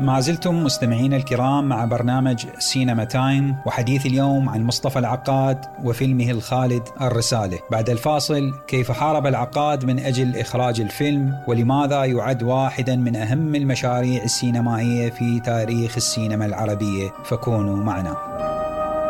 ما زلتم مستمعين الكرام مع برنامج سينما تايم، وحديث اليوم عن مصطفى العقاد وفيلمه الخالد الرسالة. بعد الفاصل، كيف حارب العقاد من أجل إخراج الفيلم، ولماذا يعد واحدا من أهم المشاريع السينمائية في تاريخ السينما العربية. فكونوا معنا.